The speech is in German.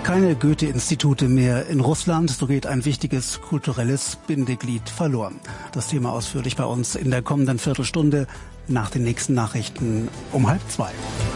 Keine Goethe-Institute mehr in Russland, so geht ein wichtiges kulturelles Bindeglied verloren. Das Thema ausführlich bei uns in der kommenden Viertelstunde nach den nächsten Nachrichten um 1:30.